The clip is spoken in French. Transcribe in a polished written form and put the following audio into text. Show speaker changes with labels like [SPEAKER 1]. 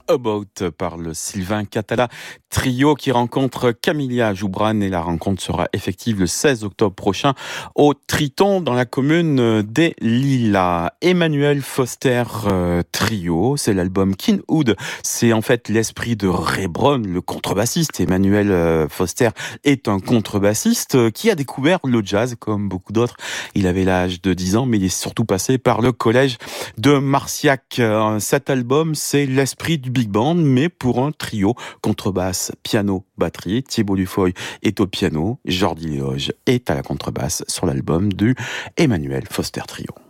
[SPEAKER 1] About par le Sylvain Catala trio qui rencontre Camilla Joubran, et la rencontre sera effective le 16 octobre prochain au Triton dans la commune des Lilas. Emmanuel Foster trio, c'est l'album Kinhood. C'est en fait l'esprit de Ray Brown, le contrebassiste. Emmanuel Foster est un contrebassiste qui a découvert le jazz comme beaucoup d'autres. Il avait l'âge de 10 ans, mais il est surtout passé par le collège de Marciac. Cet album, c'est l'esprit du big band, mais pour un trio, contrebasse, piano, batterie. Thibaut Dufoy est au piano, Jordi Léoge est à la contrebasse sur l'album du Emmanuel Foster Trio.